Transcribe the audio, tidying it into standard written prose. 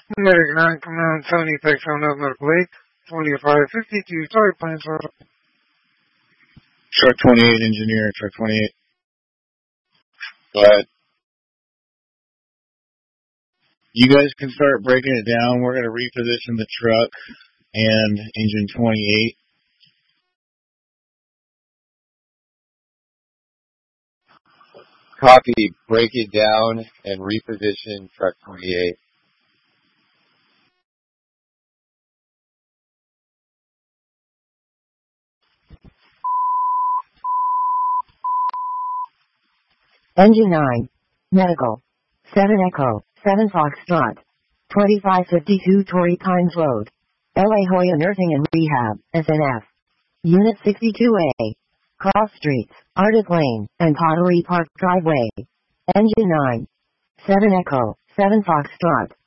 Medic 9, Command Tony, takes on up Medical 8, 2552, sorry, plans for Truck 28, engineer, truck 28. Go ahead. You guys can start breaking it down. We're going to reposition the truck and engine 28. Copy. Break it down and reposition truck 28. Engine 9. Medical. 7 Echo. 7 Foxtrot. 2552 Torrey Pines Road. LA Hoya Nursing and Rehab, SNF. Unit 62A. Cross Streets, Arctic Lane, and Pottery Park Driveway. Engine 9. 7 Echo. 7 Foxtrot.